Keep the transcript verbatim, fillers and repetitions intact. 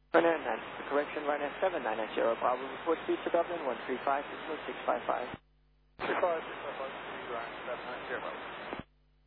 Ryanair nine, correction, Ryanair seven nine nine zero, Bravo, report speed to Dublin, one three five, six five five. three five, six five five, Ryanair seven nine zero.